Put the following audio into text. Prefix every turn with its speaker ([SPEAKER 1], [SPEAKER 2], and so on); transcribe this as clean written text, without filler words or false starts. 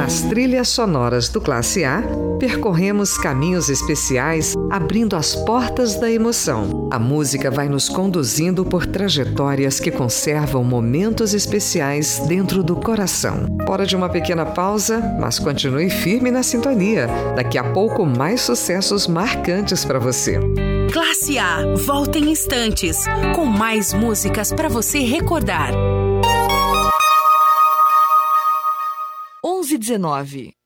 [SPEAKER 1] Nas trilhas sonoras do Classe A, percorremos caminhos especiais, abrindo as portas da emoção. A música vai nos conduzindo por trajetórias que conservam momentos especiais dentro do coração. Hora de uma pequena pausa, mas continue firme na sintonia. Daqui a pouco, mais sucessos marcantes para você.
[SPEAKER 2] Classe A, volta em instantes, com mais músicas para você recordar.
[SPEAKER 3] 11:19.